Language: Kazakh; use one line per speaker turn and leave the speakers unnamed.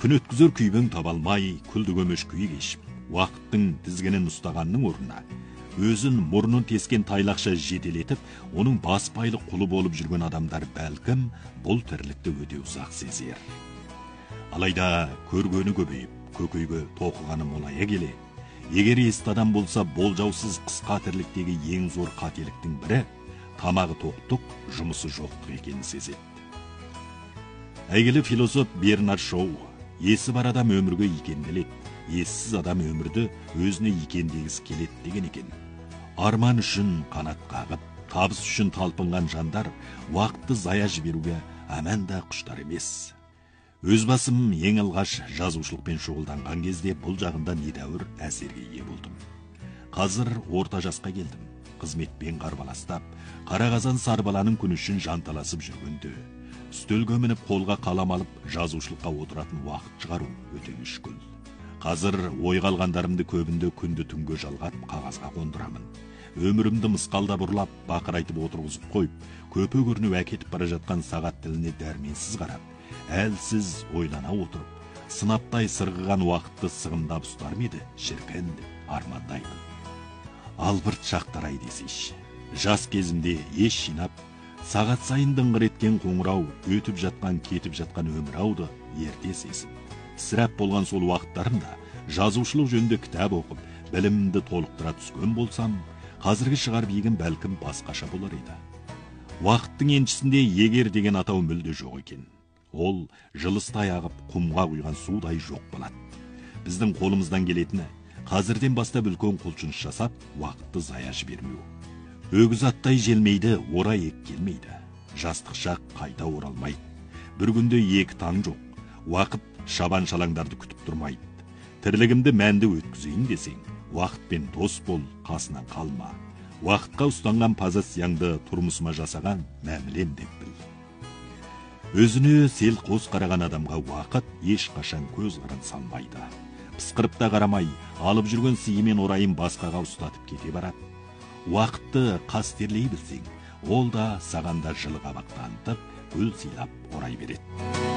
күн өткізер күйбең таба алмай, күлді көмеш күй кешіп, уақыттың тізгінін ұстағанның орнына, өзін мұрнын тескен тайлақша жетелетіп, оның баспайлы құлы болып жүрген адамдар бәлкім бұл тірлікті өте ұзақ сезер. Алайда көргені көбейіп, көкейге тоқығаны молая келе, егер есті адам болса, болжаусыз қысқа тірліктегі ең зор қателіктің бірі, тамағы тоқтық, жұмысы жоқтық екенін сезеді. Әйгілі философ Бернард Шоу, есі бар адам өмірге икемделеді, ессіз адам өмірді өзіне икемдегісі келеді деген екен. Арман үшін қанат қағып, табыс үшін талпынған жандар уақытты зая жіберуге әмәнда құштар емес. Өз басым ең алғаш жазушылықпен шұғылданған кезде бұл жағында недәуір әсерге ие болдым. Қазір орта жасқа келдім. Қызметпен қарбаластап, қара қазан сарбаланың күні үшін жанталасып жүргенде, үстелге мініп қолға қалам алып жазушылыққа отыратын уақыт шығару өте мүшкіл. Қазір ойға алғандарымды көбінде күнді түнге жалғап қағазға қондырамын. Өмірімді мысқалдап ұрлап, бақырайтып отырғызып қойып, көпе көрініп әкетіп бара жатқан сағат тіліне дәрменсіз қарап, әлсіз ойлана отырып, сынаптай сырғыған уақытты сығымдап ұстар ма еді, шіркін армандаймын. Албырт шақтарай десейші. Жас кезімде еш жинап, сағат сайын дыңғыр еткен қоңырау, өтіп жатқан, кетіп жатқан өмір ауды ерте сезіп. Сірәп болған сол уақыттарымда жазушылық жөнінде кітап оқып, білімімді толықтыра түскен болсам, қазіргі шығар биігім бәлкім басқаша болар еді. Уақыттың еншісінде егер деген атау мүлде жоқ екен. Ол жылыстай ағып, құмға құйған судай жоқ болады. Біздің қолымыздан келетіні қазірден бастап үлкен құлшыныс жасап, уақытты зая жібермеу. Өгіз аттай желмейді, орай ек келмейді. Жастық шақ қайта оралмайды. Бір күнде екі таң жоқ. Уақыт шабан шалаңдарды күтіп тұрмайды. Тірлігімді мәнді өткізейін десең, уақытпен дос бол, қасынан қалма. Уақытқа ұстанған позицияңды тұрмысыма жасаған мәмілем деп біл. Өзіне сел қос қараған адамға уақыт ешқашан көз қырын салмайды. Пысқырып та қарамай, алып жүрген сыйымен орайын басқаға ұстатып кете барады. Уақытты қастерлей білсең, ол да сағанда жылы қабақ танытып, гүл сыйлап орай береді.